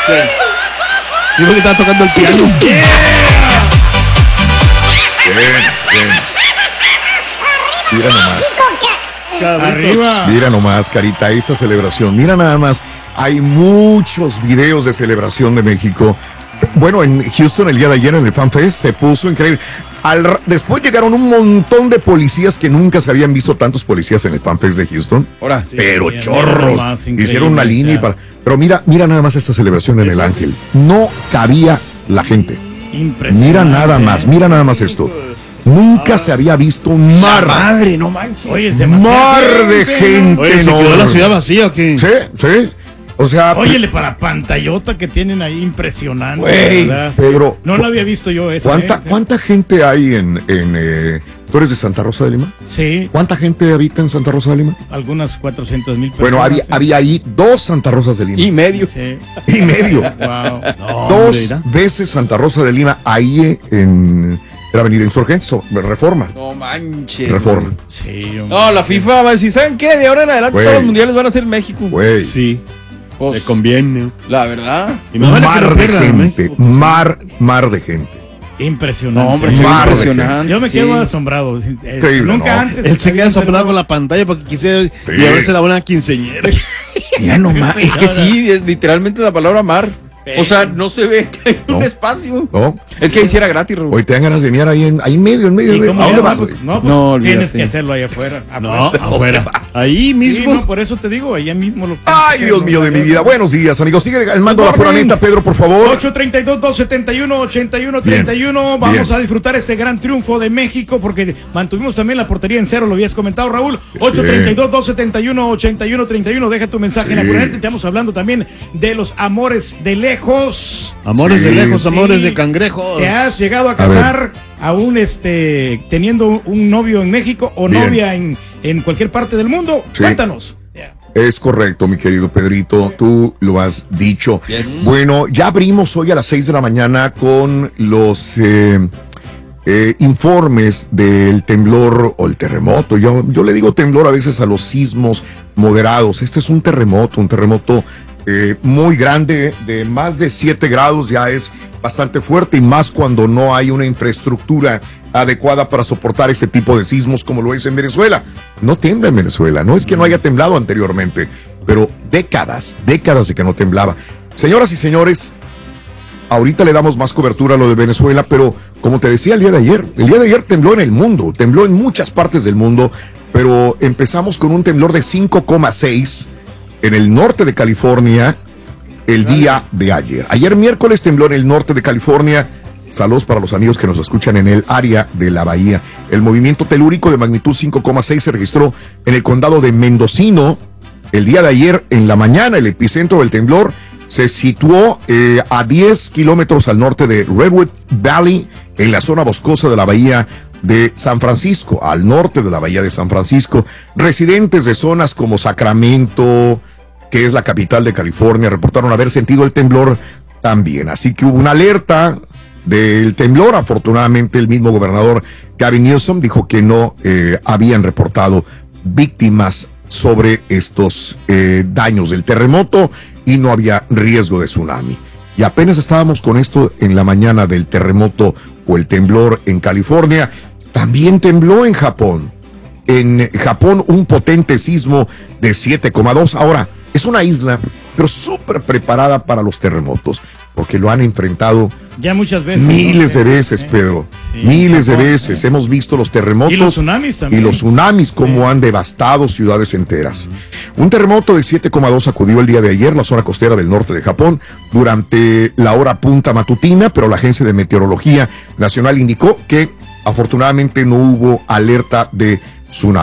Digo que estaba tocando el piano. Bien. Mira nomás. Arriba. Mira nomás, Carita, esta celebración. Mira nada más. Hay muchos videos de celebración de México. Bueno, en Houston el día de ayer en el Fan Fest se puso increíble. Después llegaron un montón de policías que nunca se habían visto tantos policías en el Fan Fest de Houston. Ahora, Pero sí, chorros. nomás, Hicieron una línea. Pero mira nada más esta celebración en el Ángel. No cabía la gente. Impresionante. Mira nada más esto. Nunca se había visto un mar. madre, no manches. Oye, es demasiado. Mar de gente. ¿no? Oye, ¿se quedó la ciudad vacía o qué? Sí. O sea, Óyele, para pantallota que tienen ahí, impresionante. Güey, ¿verdad? Pedro, No lo había visto yo ese. ¿cuánta gente hay en ¿tú eres de Santa Rosa de Lima? Sí, ¿Cuánta gente habita en Santa Rosa de Lima? algunas 400,000 personas. Bueno, había ahí 2 Santa Rosas de Lima. y medio. Sí. Y medio. Wow. Dos veces Santa Rosa de Lima ahí en la Avenida Insurgentes, Reforma. No manches. Reforma. Sí, hombre. No, la FIFA va a decir, ¿saben qué? De ahora en adelante Güey. todos los mundiales van a ser en México. Güey. Sí, Pues, le conviene. la verdad. Y me vale que Mar no de pierdan, gente. México. Mar de gente. Impresionante. No, hombre, se ve Mar de impresionante. Yo me sí. quedo asombrado. Increíble, Nunca ¿no? antes. Él se queda había asombrado observado- con la pantalla porque quisiera Sí. llevarse la buena quinceñera. Mira nomás, es que señora. sí, es literalmente la palabra mar. O sea, no se ve que hay un No. espacio. ¿No? Es que hiciera gratis, Rubén. Hoy te dan ganas de mirar ahí en medio. ¿Y cómo ¿A dónde llamas? vas, güey? No, pues No, tienes olvídate. que hacerlo ahí afuera. No, afuera. Ahí Sí, mismo. no, por eso te digo, allá mismo lo. Ay, Dios mío de mi vida. Buenos días, amigos. Sigue el mando a la pura neta, Pedro, por favor. 832-271-8131. Vamos Bien. a disfrutar este gran triunfo de México porque mantuvimos también la portería en cero, lo habías comentado, Raúl. 832-271-8131. Deja tu mensaje en la Sí. pura neta. Estamos hablando también de los amores de lejos. Amores Sí, de lejos, sí. amores de cangrejos. ¿Te has llegado a casar aún teniendo un novio en México o Bien. novia en cualquier parte del mundo? Sí. Cuéntanos. Es correcto, mi querido Pedrito, tú lo has dicho. Yes. Bueno, ya abrimos hoy a las 6 de la mañana con los informes del temblor o el terremoto. Yo le digo temblor a veces a los sismos moderados. Este es un terremoto muy grande, de más de 7 grados, ya es bastante fuerte y más cuando no hay una infraestructura adecuada para soportar ese tipo de sismos como lo es en Venezuela. No tiembla en Venezuela, no es que no haya temblado anteriormente, pero décadas de que no temblaba. Señoras y señores, ahorita le damos más cobertura a lo de Venezuela, pero como te decía el día de ayer tembló en el mundo, tembló en muchas partes del mundo, pero empezamos con un temblor de 5,6 en el norte de California el día de ayer. Ayer miércoles tembló en el norte de California. Saludos para los amigos que nos escuchan en el área de la bahía. El movimiento telúrico de magnitud 5,6 se registró en el condado de Mendocino. El día de ayer en la mañana, el epicentro del temblor se situó a 10 kilómetros al norte de Redwood Valley, en la zona boscosa de la bahía de San Francisco, al norte de la bahía de San Francisco. Residentes de zonas como Sacramento, que es la capital de California, reportaron haber sentido el temblor también. Así que hubo una alerta del temblor. Afortunadamente, el mismo gobernador Gavin Newsom dijo que no habían reportado víctimas sobre estos daños del terremoto y no había riesgo de tsunami. Y apenas estábamos con esto en la mañana del terremoto o el temblor en California. También tembló en Japón. En Japón, un potente sismo de 7,2. Ahora, es una isla, pero súper preparada para los terremotos, porque lo han enfrentado Ya muchas veces. miles ¿no? de veces, Pedro. Sí, Miles de Japón, veces. sí. Hemos visto los terremotos. Y los tsunamis también. Y los tsunamis, cómo han devastado ciudades enteras. Un terremoto de 7,2 sacudió el día de ayer la zona costera del norte de Japón durante la hora punta matutina, pero la Agencia de Meteorología Nacional indicó que afortunadamente no hubo alerta de tsunami.